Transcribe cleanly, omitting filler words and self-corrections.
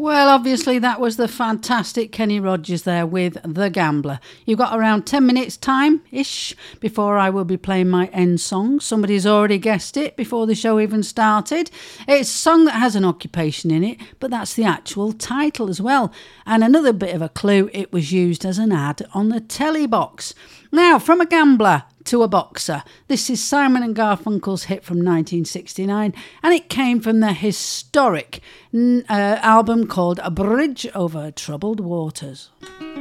Well, obviously that was the fantastic Kenny Rogers there with The Gambler. You've got around 10 minutes time-ish before I will be playing my end song. Somebody's already guessed it before the show even started. It's a song that has an occupation in it, but that's the actual title as well. And another bit of a clue, it was used as an ad on the telly box. Now, from a gambler to a boxer. This is Simon and Garfunkel's hit from 1969, and it came from their historic album called A Bridge Over Troubled Waters.